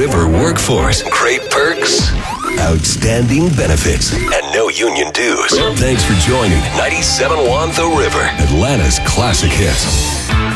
River workforce. Great perks, outstanding benefits, and no union dues. Thanks for joining 97.1 The River, Atlanta's classic hits.